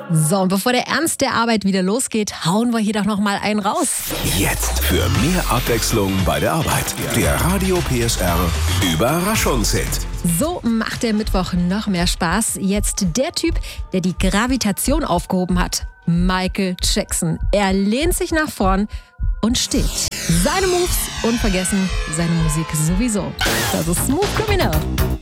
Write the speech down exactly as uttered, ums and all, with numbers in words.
So, und bevor der Ernst der Arbeit wieder losgeht, hauen wir hier doch noch mal einen raus. Jetzt für mehr Abwechslung bei der Arbeit. Der Radio P S R Überraschungshit. So macht der Mittwoch noch mehr Spaß. Jetzt der Typ, der die Gravitation aufgehoben hat. Michael Jackson. Er lehnt sich nach vorn und steht. Seine Moves unvergessen, seine Musik sowieso. Das ist Smooth Criminal.